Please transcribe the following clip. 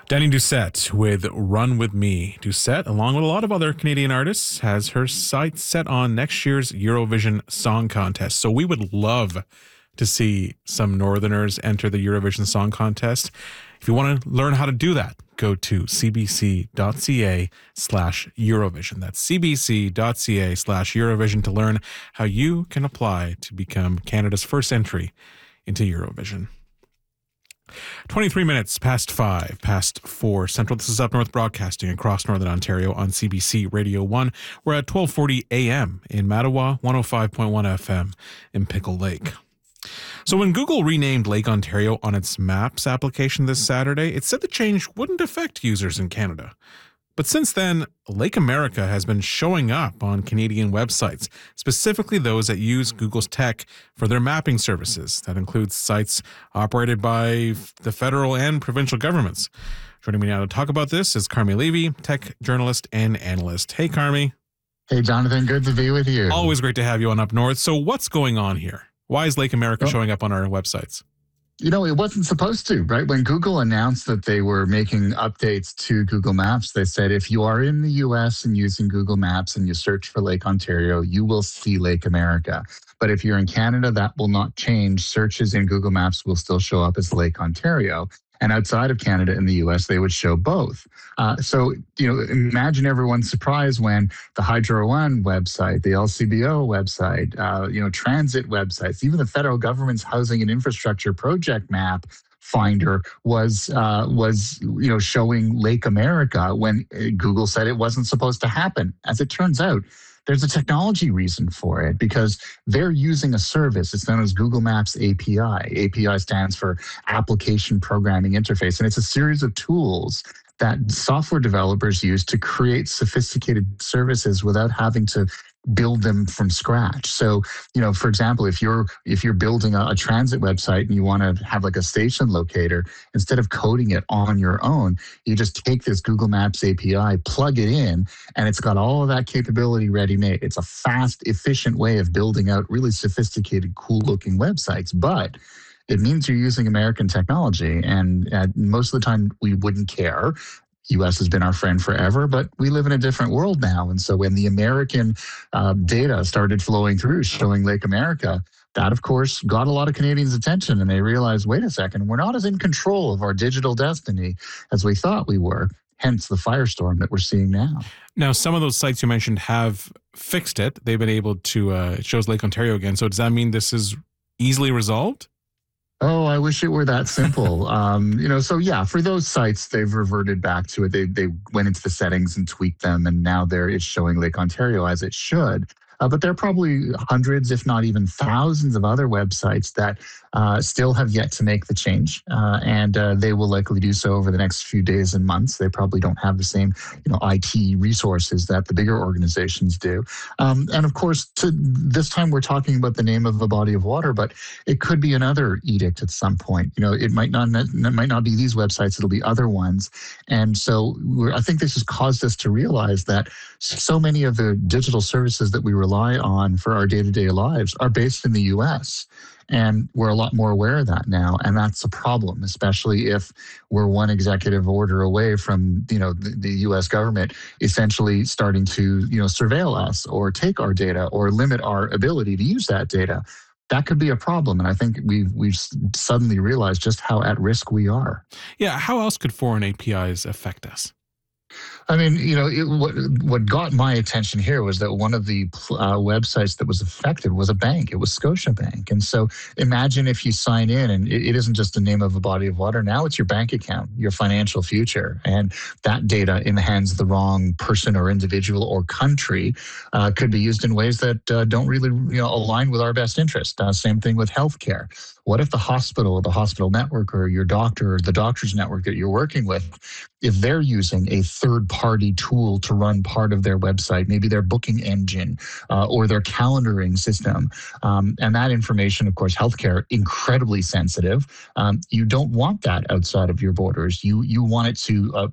Danny Doucette with Run With Me. Doucette, along with a lot of other Canadian artists, has her sights set on next year's Eurovision Song Contest. So we would love to see some Northerners enter the Eurovision Song Contest. If you want to learn how to do that, go to cbc.ca/Eurovision. That's cbc.ca/Eurovision to learn how you can apply to become Canada's first entry into Eurovision. 23 minutes past 4 Central. This is Up North Broadcasting across Northern Ontario on CBC Radio 1. We're at 12:40 a.m. in Mattawa, 105.1 FM in Pickle Lake. So when Google renamed Lake Ontario on its Maps application this Saturday, it said the change wouldn't affect users in Canada. But since then, Lake America has been showing up on Canadian websites, specifically those that use Google's tech for their mapping services. That includes sites operated by the federal and provincial governments. Joining me now to talk about this is Carmi Levy, tech journalist and analyst. Hey, Carmi. Hey, Jonathan. Good to be with you. Always great to have you on Up North. So what's going on here? Why is Lake America showing up on our websites? You know, it wasn't supposed to, right? When Google announced that they were making updates to Google Maps, they said if you are in the U.S. and using Google Maps and you search for Lake Ontario, you will see Lake America. But if you're in Canada, that will not change. Searches in Google Maps will still show up as Lake Ontario. And outside of Canada and the U.S., they would show both. So, imagine everyone's surprise when the Hydro One website, the LCBO website, transit websites, even the federal government's housing and infrastructure project map finder was showing Lake America when Google said it wasn't supposed to happen. As it turns out, there's a technology reason for it because they're using a service. It's known as Google Maps API. API stands for Application Programming Interface, and it's a series of tools that software developers use to create sophisticated services without having to build them from scratch. So, for example, if you're building a transit website and you want to have like a station locator, instead of coding it on your own, you just take this Google Maps API, plug it in, and it's got all of that capability ready-made. It's a fast, efficient way of building out really sophisticated, cool-looking websites. But it means you're using American technology, and most of the time we wouldn't care. U.S. has been our friend forever, but we live in a different world now. And so when the American data started flowing through, showing Lake America, that, of course, got a lot of Canadians' attention. And they realized, wait a second, we're not as in control of our digital destiny as we thought we were, hence the firestorm that we're seeing now. Now, some of those sites you mentioned have fixed it. They've been able to, it shows Lake Ontario again. So does that mean this is easily resolved? Oh, I wish it were that simple. So yeah, for those sites, they've reverted back to it. They went into the settings and tweaked them, and now it's showing Lake Ontario as it should. But there are probably hundreds, if not even thousands of other websites that still have yet to make the change. And they will likely do so over the next few days and months. They probably don't have the same, IT resources that the bigger organizations do. And of course, this time we're talking about the name of a body of water, but it could be another edict at some point. It might not be these websites, it'll be other ones. And so I think this has caused us to realize that so many of the digital services that we rely on for our day-to-day lives are based in the U.S., and we're a lot more aware of that now. And that's a problem, especially if we're one executive order away from, the U.S. government essentially starting to, surveil us or take our data or limit our ability to use that data. That could be a problem. And I think we've suddenly realized just how at risk we are. Yeah. How else could foreign APIs affect us? I mean, what got my attention here was that one of the websites that was affected was a bank. It was Scotiabank. And so imagine if you sign in and it isn't just the name of a body of water. Now it's your bank account, your financial future. And that data in the hands of the wrong person or individual or country could be used in ways that don't really align with our best interest. Same thing with healthcare. What if the hospital network, or your doctor, or the doctor's network that you're working with, if they're using a third-party tool to run part of their website, maybe their booking engine or their calendaring system, and that information, of course, healthcare, incredibly sensitive. You don't want that outside of your borders. You want it to